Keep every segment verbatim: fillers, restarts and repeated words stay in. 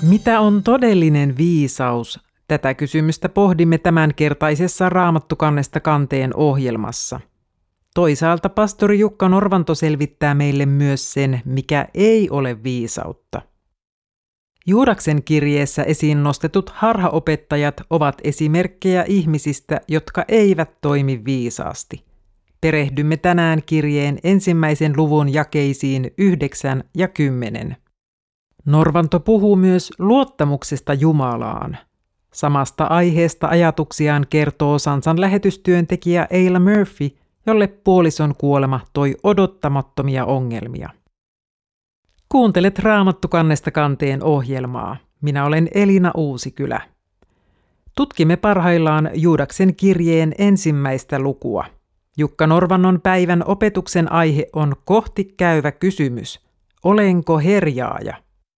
Mitä on todellinen viisaus? Tätä kysymystä pohdimme tämänkertaisessa Raamattukannesta kanteen ohjelmassa. Toisaalta pastori Jukka Norvanto selvittää meille myös sen, mikä ei ole viisautta. Juudaksen kirjeessä esiin nostetut harhaopettajat ovat esimerkkejä ihmisistä, jotka eivät toimi viisaasti. Perehdymme tänään kirjeen ensimmäisen luvun jakeisiin yhdeksän ja kymmenen. Norvanto puhuu myös luottamuksesta Jumalaan. Samasta aiheesta ajatuksiaan kertoo Sansan lähetystyöntekijä Ayla Murphy, jolle puolison kuolema toi odottamattomia ongelmia. Kuuntelet Raamattukannesta kanteen ohjelmaa. Minä olen Elina Uusikylä. Tutkimme parhaillaan Juudaksen kirjeen ensimmäistä lukua. Jukka Norvannon päivän opetuksen aihe on kohti käyvä kysymys. Olenko herjaaja?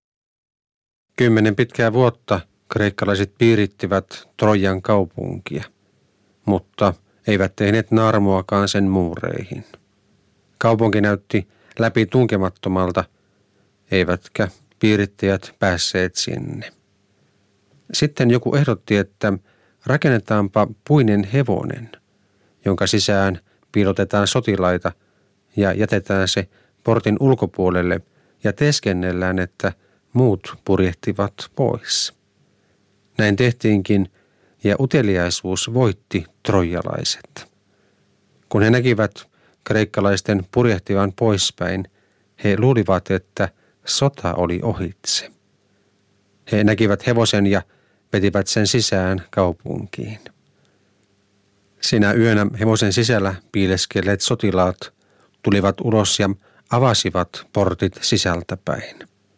Kymmenen pitkää vuotta kreikkalaiset piirittivät Trojan kaupunkia, mutta eivät tehneet naarmuakaan sen muureihin. Kaupunki näytti läpi tunkemattomalta, eivätkä piirittäjät päässeet sinne. Sitten joku ehdotti, että rakennetaanpa puinen hevonen, jonka sisään piilotetaan sotilaita ja jätetään se portin ulkopuolelle ja teeskennellään, että muut purjehtivat pois. Näin tehtiinkin, ja uteliaisuus voitti trojalaiset. Kun he näkivät kreikkalaisten purjehtivan poispäin, he luulivat, että sota oli ohitse. He näkivät hevosen ja vetivät sen sisään kaupunkiin. Sinä yönä hevosen sisällä piileskelleet sotilaat tulivat ulos ja avasivat portit sisältäpäin.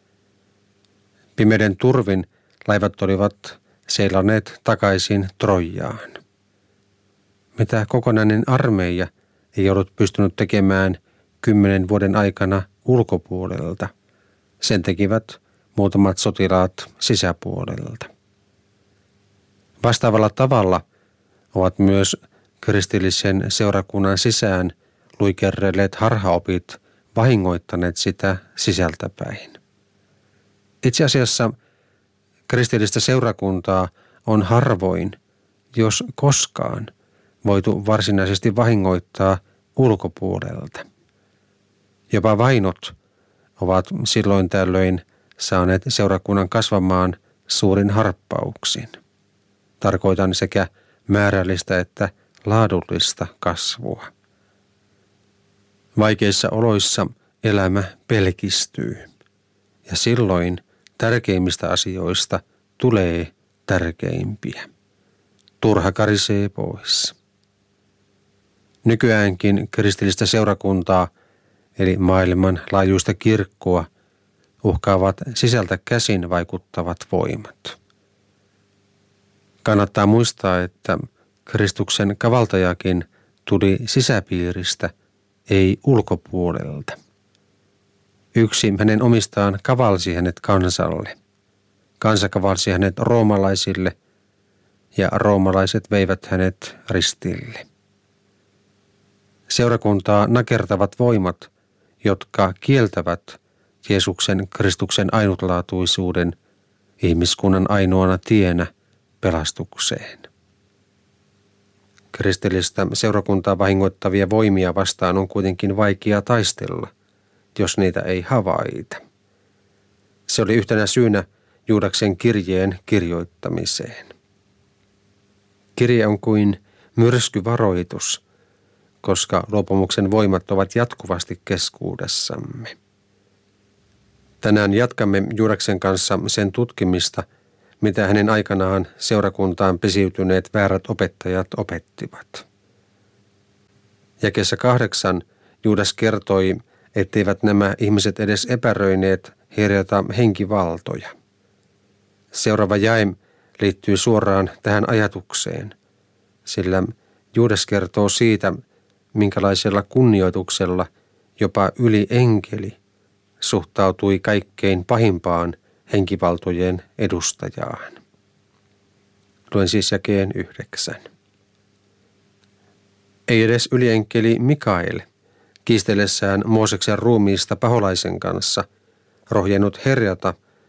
Pimeyden turvin laivat olivat seilanneet takaisin Trojaan. Mitä kokonainen armeija ei ollut pystynyt tekemään kymmenen vuoden aikana ulkopuolelta, sen tekivät muutamat sotilaat sisäpuolelta. Vastaavalla tavalla ovat myös kristillisen seurakunnan sisään luikerreilleet harhaopit vahingoittaneet sitä sisältäpäin. Itse asiassa kristillistä seurakuntaa on harvoin, jos koskaan, voitu varsinaisesti vahingoittaa ulkopuolelta. Jopa vainot ovat silloin tällöin saaneet seurakunnan kasvamaan suurin harppauksin. Tarkoitan sekä määrällistä että laadullista kasvua. Vaikeissa oloissa elämä pelkistyy, ja silloin tärkeimmistä asioista tulee tärkeimpiä. Turha karisee pois. Nykyäänkin kristillistä seurakuntaa, eli maailman laajuista kirkkoa, uhkaavat sisältä käsin vaikuttavat voimat. Kannattaa muistaa, että Kristuksen kavaltajakin tuli sisäpiiristä, ei ulkopuolelta. Yksi hänen omistaan kavalsi hänet kansalle. Kansa kavalsi hänet roomalaisille, ja roomalaiset veivät hänet ristille. Seurakuntaa nakertavat voimat, jotka kieltävät Jeesuksen Kristuksen ainutlaatuisuuden ihmiskunnan ainoana tienä pelastukseen. Kristillistä seurakuntaa vahingoittavia voimia vastaan on kuitenkin vaikea taistella, jos niitä ei havaita. Se oli yhtenä syynä Juudaksen kirjeen kirjoittamiseen. Kirje on kuin myrskyvaroitus, koska luopumuksen voimat ovat jatkuvasti keskuudessamme. Tänään jatkamme Juudaksen kanssa sen tutkimista, mitä hänen aikanaan seurakuntaan pesiytyneet väärät opettajat opettivat. Jakeessa kahdeksan Juudas kertoi, etteivät nämä ihmiset edes epäröineet herjata henkivaltoja. Seuraava jae liittyy suoraan tähän ajatukseen, sillä Juudas kertoo siitä, minkälaisella kunnioituksella jopa ylienkeli suhtautui kaikkein pahimpaan henkivaltojen edustajaan. Luen siis jakeen yhdeksän. Ei edes ylienkeli Mikael, kiistellessään Mooseksen ruumiista paholaisen kanssa, rohjennut herjata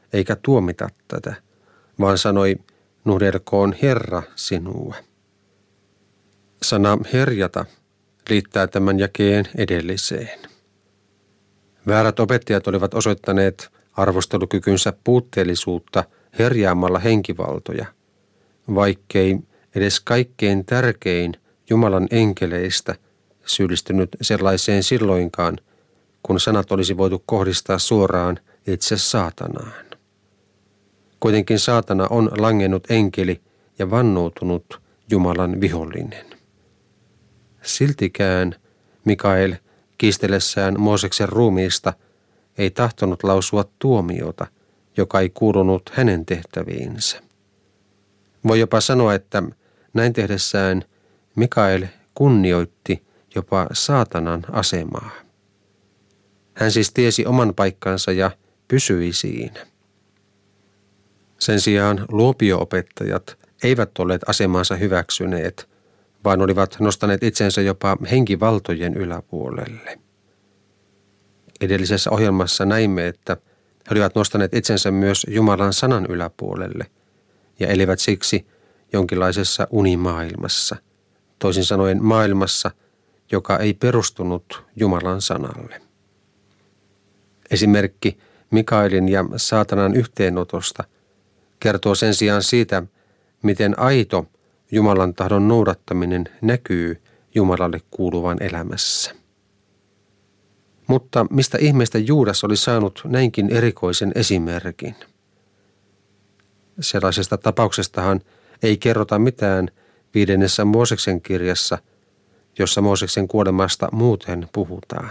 eikä tuomita tätä, vaan sanoi, nuhdelkoon Herra sinua. Sana herjata liittää tämän jakeen edelliseen. Väärät opettajat olivat osoittaneet arvostelukykynsä puutteellisuutta herjaamalla henkivaltoja, vaikkei edes kaikkein tärkein Jumalan enkeleistä syyllistynyt sellaiseen silloinkaan, kun sanat olisi voitu kohdistaa suoraan itse saatanaan. Kuitenkin saatana on langennut enkeli ja vannoutunut Jumalan vihollinen. Siltikään Mikael kiistellessään Mooseksen ruumiista ei tahtonut lausua tuomiota, joka ei kuulunut hänen tehtäviinsä. Voi jopa sanoa, että näin tehdessään Mikael kunnioitti jopa saatanan asemaa. Hän siis tiesi oman paikkansa ja pysyi siinä. Sen sijaan luopio-opettajat eivät olleet asemansa hyväksyneet, vaan olivat nostaneet itsensä jopa henkivaltojen yläpuolelle. Edellisessä ohjelmassa näimme, että he olivat nostaneet itsensä myös Jumalan sanan yläpuolelle ja elivät siksi jonkinlaisessa unimaailmassa, toisin sanoen maailmassa, joka ei perustunut Jumalan sanalle. Esimerkki Mikaelin ja saatanan yhteenotosta kertoo sen sijaan siitä, miten aito Jumalan tahdon noudattaminen näkyy Jumalalle kuuluvan elämässä. Mutta mistä ihmeestä Juudas oli saanut näinkin erikoisen esimerkin? Sellaisesta tapauksestahan ei kerrota mitään viidennessä Mooseksen kirjassa, jossa Mooseksen kuolemasta muuten puhutaan.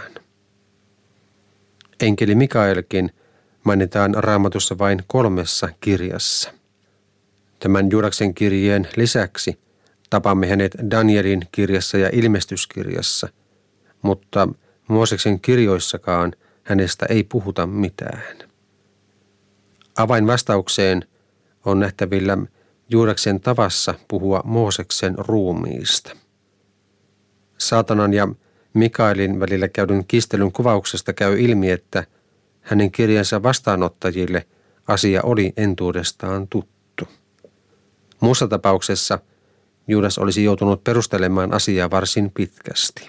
Enkeli Mikaelkin mainitaan Raamatussa vain kolmessa kirjassa. Tämän Juudaksen kirjeen lisäksi tapamme hänet Danielin kirjassa ja ilmestyskirjassa, mutta Mooseksen kirjoissakaan hänestä ei puhuta mitään. Avain vastaukseen on nähtävillä Juudaksen tavassa puhua Mooseksen ruumiista. Saatanan ja Mikaelin välillä käydyn kiistelyn kuvauksesta käy ilmi, että hänen kirjansa vastaanottajille asia oli entuudestaan tuttu. Muussa tapauksessa Juudas olisi joutunut perustelemaan asiaa varsin pitkästi.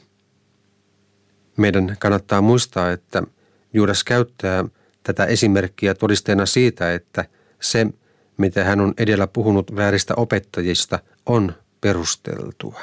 Meidän kannattaa muistaa, että Juudas käyttää tätä esimerkkiä todisteena siitä, että se, mitä hän on edellä puhunut vääristä opettajista, on perusteltua.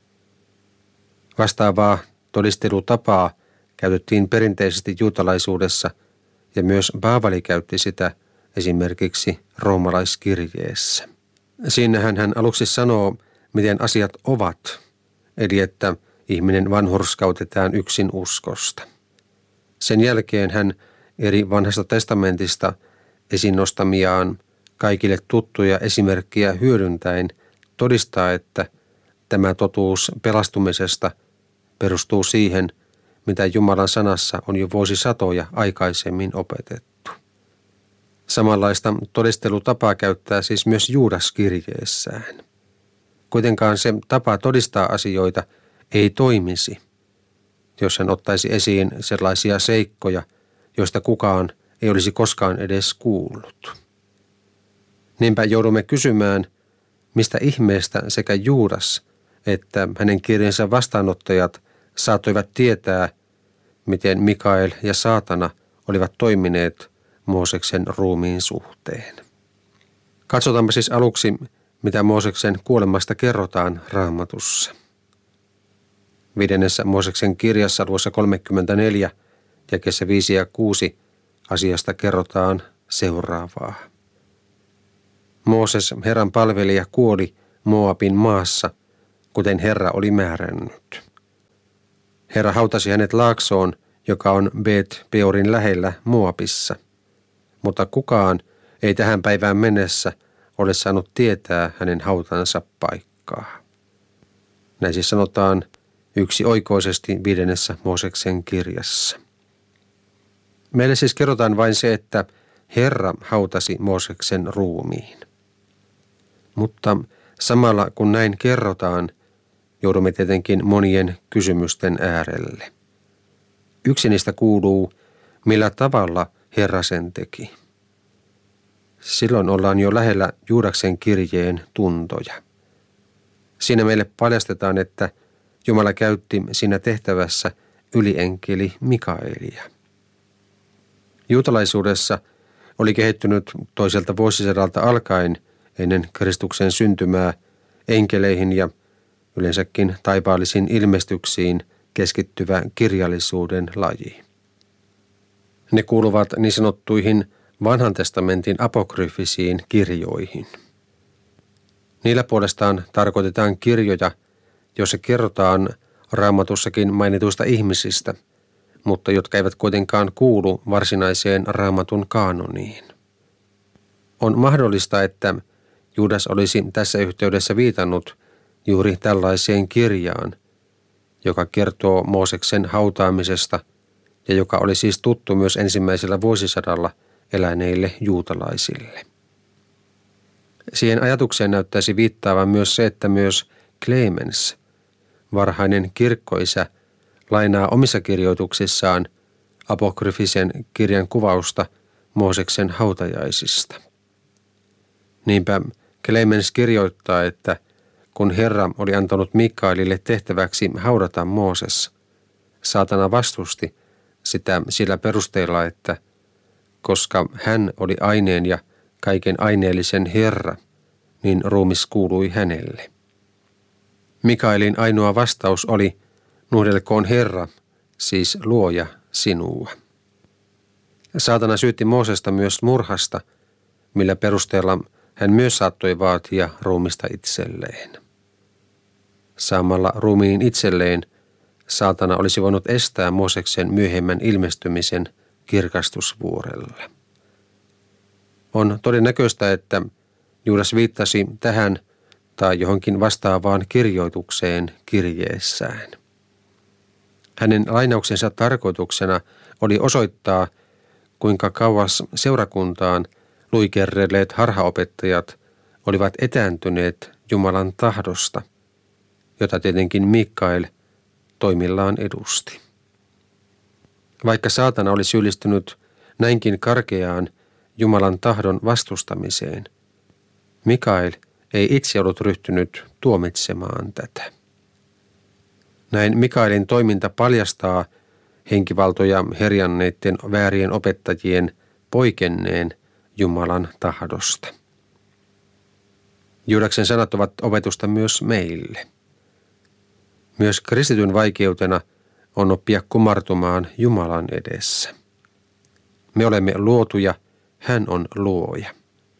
Vastaavaa todistelutapaa käytettiin perinteisesti juutalaisuudessa ja myös Paavali käytti sitä esimerkiksi roomalaiskirjeessä. Siinähän hän aluksi sanoo, miten asiat ovat, eli että ihminen vanhurskautetaan yksin uskosta. Sen jälkeen hän eri vanhasta testamentista esiin nostamiaan kaikille tuttuja esimerkkiä hyödyntäen todistaa, että tämä totuus pelastumisesta perustuu siihen, mitä Jumalan sanassa on jo vuosisatoja aikaisemmin opetettu. Samanlaista todistelutapaa käyttää siis myös Juudas kirjeessään. Kuitenkaan se tapa todistaa asioita ei toimisi, jos hän ottaisi esiin sellaisia seikkoja, joista kukaan ei olisi koskaan edes kuullut. Niinpä joudumme kysymään, mistä ihmeestä sekä Juudas että hänen kirjansa vastaanottajat saattoivat tietää, miten Mikael ja saatana olivat toimineet Mooseksen ruumiin suhteen. Katsotaanpa siis aluksi, mitä Mooseksen kuolemasta kerrotaan Raamatussa. Viidennessä Mooseksen kirjassa luvussa kolmekymmentäneljä, jakeessa viisi ja kuusi asiasta kerrotaan seuraavaa. Mooses, Herran palvelija, kuoli Moabin maassa, kuten Herra oli määrännyt. Herra hautasi hänet laaksoon, joka on Bet-Peorin lähellä Moabissa, mutta kukaan ei tähän päivään mennessä ole saanut tietää hänen hautansa paikkaa. Näin siis sanotaan yksi oikoisesti viidennessä Mooseksen kirjassa. Meille siis kerrotaan vain se, että Herra hautasi Mooseksen ruumiin. Mutta samalla kun näin kerrotaan, joudumme tietenkin monien kysymysten äärelle. Yksi niistä kuuluu, millä tavalla Herra sen teki. silloin ollaan jo lähellä Juudaksen kirjeen tuntoja. Siinä meille paljastetaan, että Jumala käytti siinä tehtävässä ylienkeli Mikaelia. Juutalaisuudessa oli kehittynyt toiselta vuosisadalta alkaen ennen Kristuksen syntymää enkeleihin ja yleensäkin taivaallisiin ilmestyksiin keskittyvä kirjallisuuden laji. Ne kuuluvat niin sanottuihin vanhan testamentin apokryfisiin kirjoihin. Niillä puolestaan tarkoitetaan kirjoja, joissa kerrotaan Raamatussakin mainituista ihmisistä, mutta jotka eivät kuitenkaan kuulu varsinaiseen Raamatun kaanoniin. On mahdollista, että Juudas olisi tässä yhteydessä viitannut juuri tällaiseen kirjaan, joka kertoo Mooseksen hautaamisesta ja joka oli siis tuttu myös ensimmäisellä vuosisadalla eläneille juutalaisille. Siihen ajatukseen näyttäisi viittaavan myös se, että myös Clemens, varhainen kirkkoisä, lainaa omissa kirjoituksissaan apokryfisen kirjan kuvausta Mooseksen hautajaisista. Niinpä Clemens kirjoittaa, että kun Herra oli antanut Mikaelille tehtäväksi haudata Mooses, saatana vastusti sitä sillä perusteella, että koska hän oli aineen ja kaiken aineellisen Herra, niin ruumis kuului hänelle. Mikaelin ainoa vastaus oli, nuhdelkoon Herra, siis luoja, sinua. Saatana syytti Moosesta myös murhasta, millä perusteella hän myös saattoi vaatia ruumista itselleen. Saamalla ruumiin itselleen saatana olisi voinut estää Mooseksen myöhemmän ilmestymisen kirkastusvuorella. On todennäköistä, että Juudas viittasi tähän tai johonkin vastaavaan kirjoitukseen kirjeessään. Hänen lainauksensa tarkoituksena oli osoittaa, kuinka kauas seurakuntaan luikerrelleet harhaopettajat olivat etääntyneet Jumalan tahdosta, jota tietenkin Mikael toimillaan edusti. Vaikka saatana oli syyllistynyt näinkin karkeaan Jumalan tahdon vastustamiseen, Mikael ei itse ollut ryhtynyt tuomitsemaan tätä. Näin Mikaelin toiminta paljastaa henkivaltoja herjanneiden väärien opettajien poikenneen Jumalan tahdosta. Juudaksen sanat ovat opetusta myös meille. Myös kristityn vaikeutena on oppia kumartumaan Jumalan edessä. Me olemme luotuja, hän on luoja.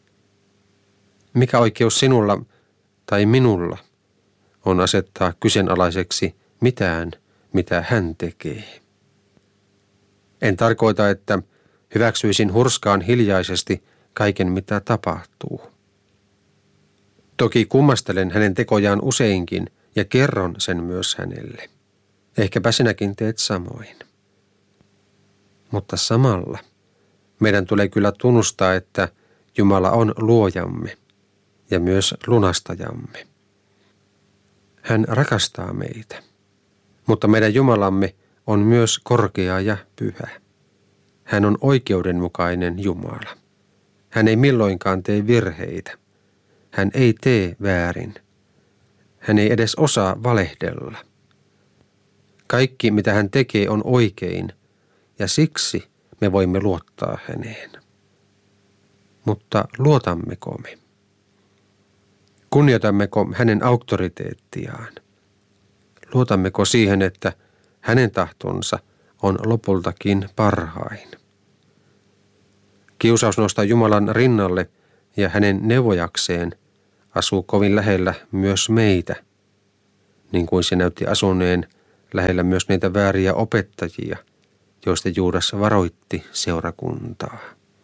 Mikä oikeus sinulla tai minulla on asettaa kyseenalaiseksi mitään, mitä hän tekee? En tarkoita, että hyväksyisin hurskaan hiljaisesti kaiken, mitä tapahtuu. Toki kummastelen hänen tekojaan useinkin ja kerron sen myös hänelle. Ehkäpä sinäkin teet samoin. Mutta samalla meidän tulee kyllä tunnustaa, että Jumala on luojamme ja myös lunastajamme. Hän rakastaa meitä, mutta meidän Jumalamme on myös korkea ja pyhä. Hän on oikeudenmukainen Jumala. Hän ei milloinkaan tee virheitä. Hän ei tee väärin. Hän ei edes osaa valehdella. Kaikki, mitä hän tekee, on oikein, ja siksi me voimme luottaa häneen. Mutta luotammeko me? Kunnioitammeko hänen auktoriteettiaan? Luotammeko siihen, että hänen tahtonsa on lopultakin parhain? Kiusaus nostaa Jumalan rinnalle ja hänen neuvojakseen asuu kovin lähellä myös meitä, niin kuin se näytti asuneen lähellä myös niitä vääriä opettajia, joista Juudas varoitti seurakuntaa.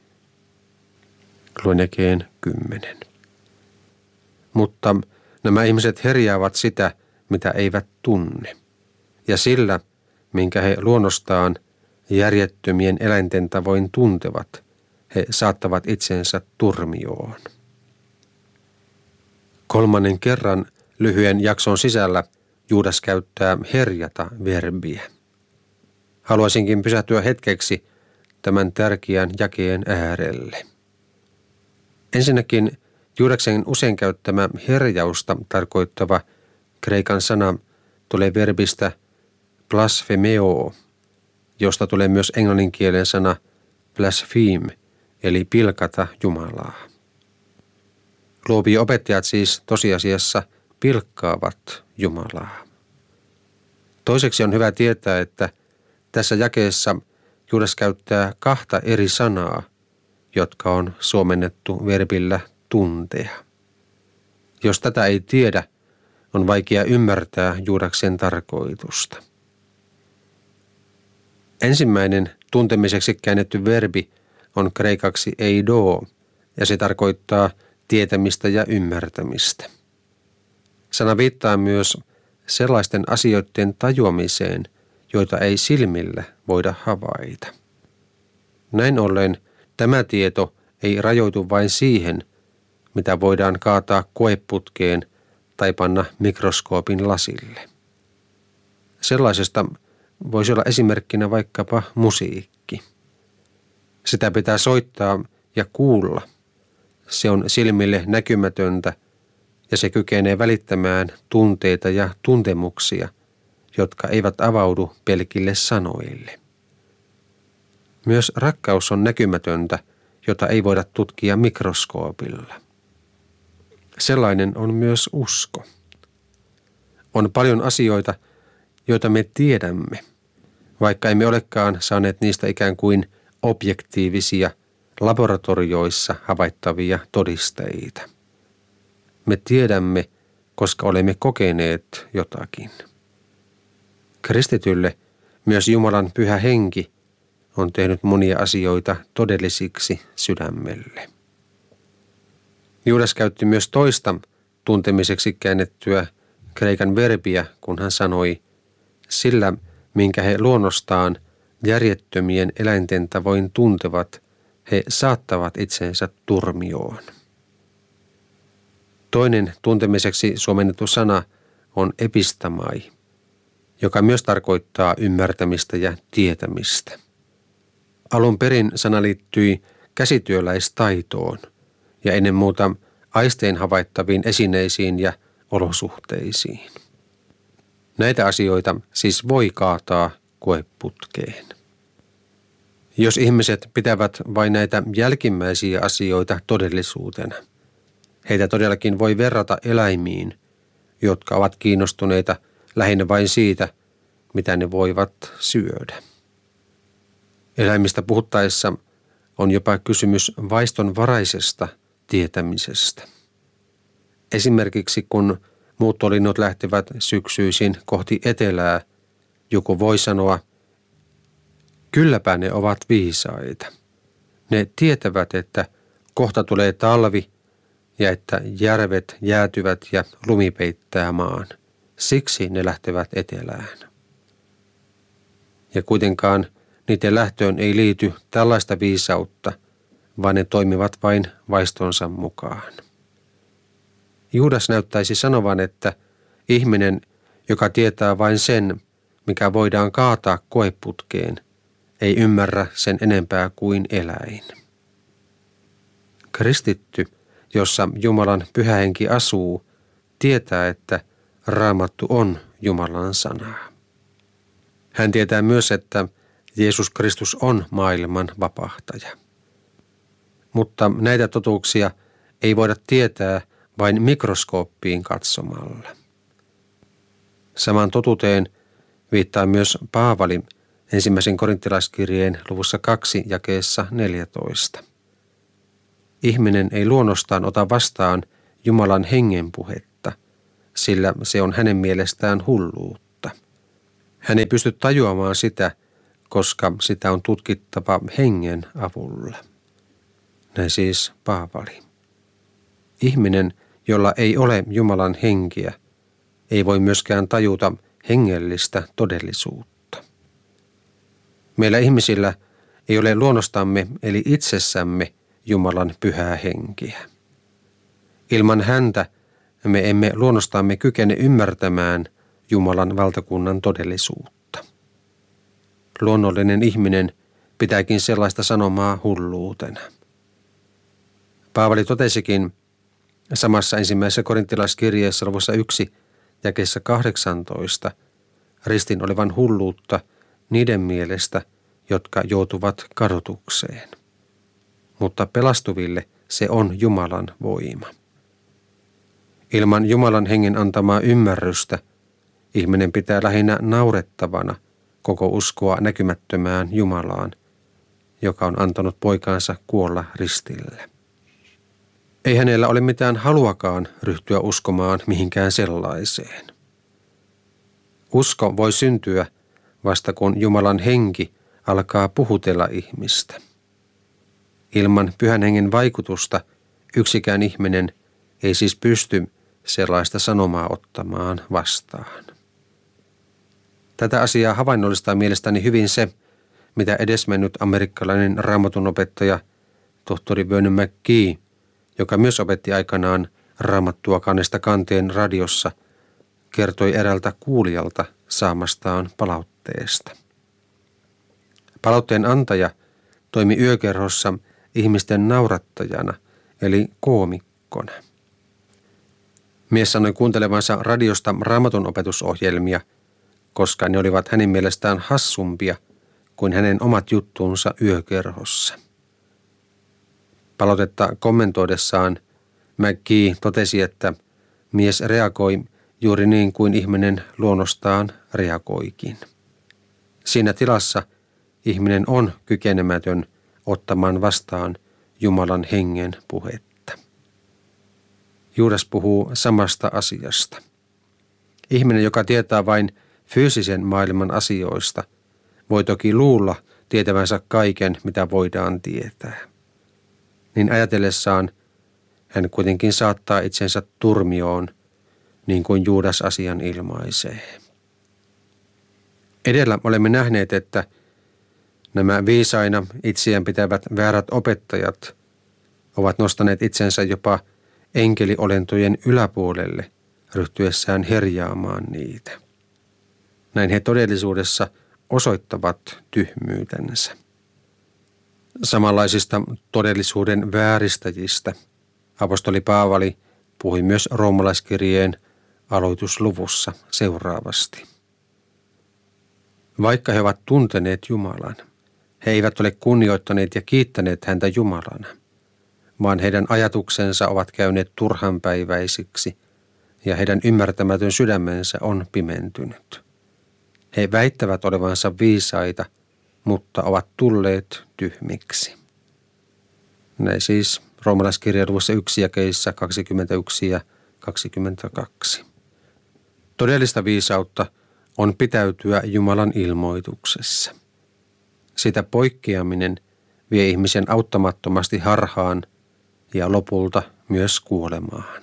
Luen jakeen kymmenen. Mutta nämä ihmiset herjaavat sitä, mitä eivät tunne, ja sillä, minkä he luonnostaan järjettömien eläinten tavoin tuntevat, he saattavat itsensä turmioon. Kolmannen kerran lyhyen jakson sisällä Juudas käyttää herjata verbiä. Haluaisinkin pysähtyä hetkeksi tämän tärkeän jakeen äärelle. Ensinnäkin Juudaksen usein käyttämä herjausta tarkoittava kreikan sana tulee verbistä blasphemeo, josta tulee myös englanninkielen sana blaspheme, eli pilkata Jumalaa. Luovio-opettajat siis tosiasiassa pilkkaavat Jumalaa. Toiseksi on hyvä tietää, että tässä jakeessa Juudas käyttää kahta eri sanaa, jotka on suomennettu verbillä tuntea. Jos tätä ei tiedä, on vaikea ymmärtää Juudaksen tarkoitusta. Ensimmäinen tuntemiseksi käännetty verbi on kreikaksi eido, ja se tarkoittaa tietämistä ja ymmärtämistä. Sana viittaa myös sellaisten asioiden tajuamiseen, joita ei silmillä voida havaita. Näin ollen tämä tieto ei rajoitu vain siihen, mitä voidaan kaataa koeputkeen tai panna mikroskoopin lasille. Sellaisesta voisi olla esimerkkinä vaikkapa musiikki. Sitä pitää soittaa ja kuulla. Se on silmille näkymätöntä ja se kykenee välittämään tunteita ja tuntemuksia, jotka eivät avaudu pelkille sanoille. Myös rakkaus on näkymätöntä, jota ei voida tutkia mikroskoopilla. Sellainen on myös usko. On paljon asioita, joita me tiedämme, vaikka emme olekaan saaneet niistä ikään kuin objektiivisia, laboratorioissa havaittavia todisteita. Me tiedämme, koska olemme kokeneet jotakin. Kristitylle myös Jumalan pyhä henki on tehnyt monia asioita todellisiksi sydämelle. Juudas käytti myös toista tuntemiseksi käännettyä kreikan verbiä, kun hän sanoi, sillä minkä he luonnostaan järjettömien eläinten tavoin tuntevat, he saattavat itsensä turmioon. Toinen tuntemiseksi suomennettu sana on epistamai, joka myös tarkoittaa ymmärtämistä ja tietämistä. Alun perin sana liittyi käsityöläistaitoon ja ennen muuta aistein havaittaviin esineisiin ja olosuhteisiin. Näitä asioita siis voi kaataa koeputkeen. Jos ihmiset pitävät vain näitä jälkimmäisiä asioita todellisuutena, heitä todellakin voi verrata eläimiin, jotka ovat kiinnostuneita lähinnä vain siitä, mitä ne voivat syödä. Eläimistä puhuttaessa on jopa kysymys vaistonvaraisesta tietämisestä. Esimerkiksi kun muuttolinnut lähtevät syksyisin kohti etelää, joku voi sanoa, kylläpä ne ovat viisaita. Ne tietävät, että kohta tulee talvi ja että järvet jäätyvät ja lumi peittää maan. Siksi ne lähtevät etelään. Ja kuitenkaan niiden lähtöön ei liity tällaista viisautta, vaan ne toimivat vain vaistonsa mukaan. Juudas näyttäisi sanovan, että ihminen, joka tietää vain sen, mikä voidaan kaataa koeputkeen, ei ymmärrä sen enempää kuin eläin. Kristitty, jossa Jumalan pyhä henki asuu, tietää, että Raamattu on Jumalan sanaa. Hän tietää myös, että Jeesus Kristus on maailman vapahtaja. Mutta näitä totuuksia ei voida tietää vain mikroskooppiin katsomalla. Saman totuuteen viittaa myös Paavali ensimmäisen korinttilaiskirjeen luvussa kaksi jakeessa neljätoista. Ihminen ei luonnostaan ota vastaan Jumalan hengen puhetta, sillä se on hänen mielestään hulluutta. Hän ei pysty tajuamaan sitä, koska sitä on tutkittava hengen avulla. Näin siis Paavali. Ihminen, jolla ei ole Jumalan henkiä, ei voi myöskään tajuta hengellistä todellisuutta. Meillä ihmisillä ei ole luonnostamme eli itsessämme Jumalan pyhää henkeä. Ilman häntä me emme luonnostamme kykene ymmärtämään Jumalan valtakunnan todellisuutta. Luonnollinen ihminen pitääkin sellaista sanomaa hulluutena. Paavali totesikin samassa ensimmäisessä korintilaiskirjeessä luvussa yksi jakeessa kahdeksantoista ristin olevan hulluutta niiden mielestä, jotka joutuvat kadotukseen. Mutta pelastuville se on Jumalan voima. Ilman Jumalan hengen antamaa ymmärrystä ihminen pitää lähinnä naurettavana koko uskoa näkymättömään Jumalaan, joka on antanut poikansa kuolla ristille. Ei hänellä ole mitään haluakaan ryhtyä uskomaan mihinkään sellaiseen. Usko voi syntyä vasta kun Jumalan henki alkaa puhutella ihmistä. Ilman pyhän hengen vaikutusta yksikään ihminen ei siis pysty sellaista sanomaa ottamaan vastaan. Tätä asiaa havainnollistaa mielestäni hyvin se, mitä edesmennyt amerikkalainen raamatunopettaja tohtori Vernon McGee, joka myös opetti aikanaan raamattua kannesta kanteen radiossa, kertoi eräältä kuulijalta saamastaan palautteesta. Palautteen antaja toimi yökerhossa ihmisten naurattajana, eli koomikkona. Mies sanoi kuuntelevansa radiosta raamatun opetusohjelmia, koska ne olivat hänen mielestään hassumpia kuin hänen omat juttuunsa yökerhossa. Palautetta kommentoidessaan McGee totesi, että mies reagoi juuri niin kuin ihminen luonnostaan reagoikin. Siinä tilassa ihminen on kykenemätön ottamaan vastaan Jumalan hengen puhetta. Juudas puhuu samasta asiasta. Ihminen, joka tietää vain fyysisen maailman asioista, voi toki luulla tietävänsä kaiken, mitä voidaan tietää. Niin ajatellessaan hän kuitenkin saattaa itsensä turmioon, niin kuin Juudas asian ilmaisee. Edellä olemme nähneet, että nämä viisaina itseään pitävät väärät opettajat ovat nostaneet itsensä jopa enkeliolentojen yläpuolelle ryhtyessään herjaamaan niitä. Näin he todellisuudessa osoittavat tyhmyytensä. Samanlaisista todellisuuden vääristäjistä apostoli Paavali puhui myös roomalaiskirjeen aloitusluvussa seuraavasti. Vaikka he ovat tunteneet Jumalan, he eivät ole kunnioittaneet ja kiittäneet häntä Jumalana, vaan heidän ajatuksensa ovat käyneet turhanpäiväisiksi ja heidän ymmärtämätön sydämensä on pimentynyt. He väittävät olevansa viisaita, mutta ovat tulleet tyhmiksi. Näin siis roomalaiskirjan luvussa yksi jakeissa kaksikymmentäyksi ja kaksikymmentäkaksi. Todellista viisautta on pitäytyä Jumalan ilmoituksessa. Sitä poikkeaminen vie ihmisen auttamattomasti harhaan ja lopulta myös kuolemaan.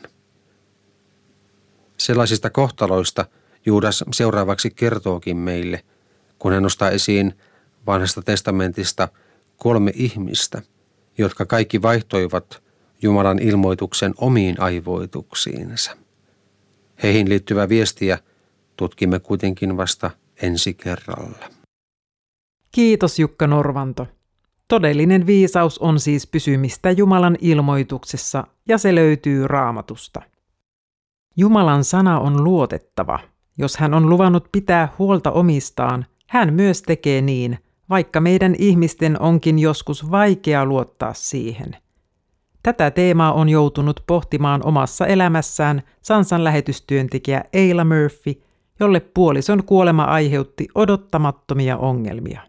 Sellaisista kohtaloista Juudas seuraavaksi kertookin meille, kun hän nostaa esiin Vanhasta testamentista kolme ihmistä, jotka kaikki vaihtoivat Jumalan ilmoituksen omiin aivoituksiinsa. Heihin liittyvää viestiä tutkimme kuitenkin vasta ensi kerralla. Kiitos Jukka Norvanto. Todellinen viisaus on siis pysymistä Jumalan ilmoituksessa ja se löytyy Raamatusta. Jumalan sana on luotettava. Jos hän on luvannut pitää huolta omistaan, hän myös tekee niin, vaikka meidän ihmisten onkin joskus vaikea luottaa siihen. Tätä teemaa on joutunut pohtimaan omassa elämässään Sansan lähetystyöntekijä Ayla Murphy, jolle puolison kuolema aiheutti odottamattomia ongelmia.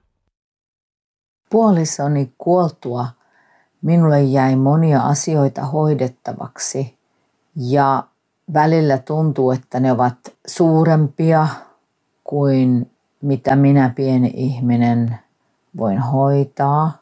Puolisoni kuoltua minulle jäi monia asioita hoidettavaksi ja välillä tuntuu, että ne ovat suurempia kuin mitä minä pieni ihminen voin hoitaa.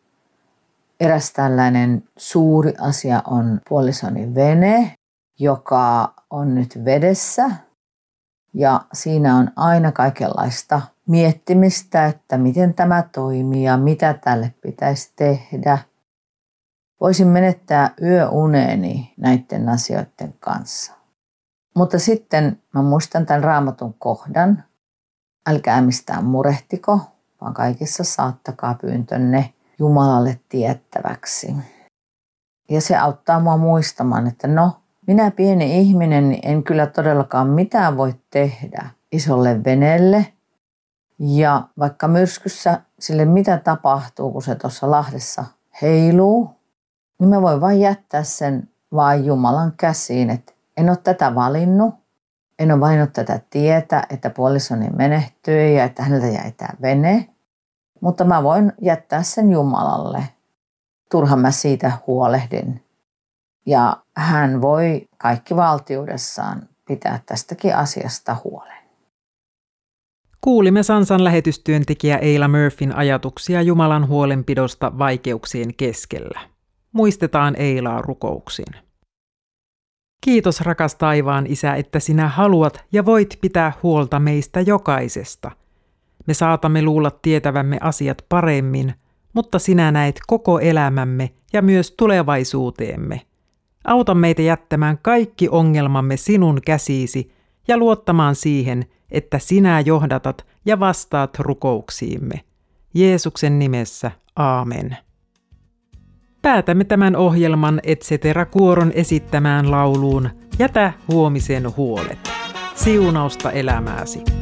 Eräs tällainen suuri asia on puolisoni vene, joka on nyt vedessä. Ja siinä on aina kaikenlaista miettimistä, että miten tämä toimii ja mitä tälle pitäisi tehdä. Voisin menettää yöuneni näiden asioiden kanssa. Mutta sitten mä muistan tämän Raamatun kohdan. Älkää mistään murehtiko, vaan kaikissa saattakaa pyyntönne Jumalalle tiettäväksi. Ja se auttaa mua muistamaan, että no, minä pieni ihminen niin en kyllä todellakaan mitään voi tehdä isolle veneelle. Ja vaikka myrskyssä sille mitä tapahtuu, kun se tuossa Lahdessa heiluu, niin mä voin vain jättää sen vaan Jumalan käsiin, että en ole tätä valinnut. En ole valinnut tätä tietä, että puolisoni menehtyi ja että häneltä jäi tämä vene. Mutta mä voin jättää sen Jumalalle. Turha mä siitä huolehdin. Ja hän voi kaikki valtiudessaan pitää tästäkin asiasta huolen. Kuulimme Sansan lähetystyöntekijä Eila Murphyn ajatuksia Jumalan huolenpidosta vaikeuksien keskellä. Muistetaan Eilaa rukouksin. Kiitos rakas taivaan Isä, että sinä haluat ja voit pitää huolta meistä jokaisesta. Me saatamme luulla tietävämme asiat paremmin, mutta sinä näet koko elämämme ja myös tulevaisuuteemme. Auta meitä jättämään kaikki ongelmamme sinun käsiisi ja luottamaan siihen, että sinä johdatat ja vastaat rukouksiimme. Jeesuksen nimessä, aamen. Päätämme tämän ohjelman et cetera-kuoron esittämään lauluun Jätä huomisen huolet. Siunausta elämääsi.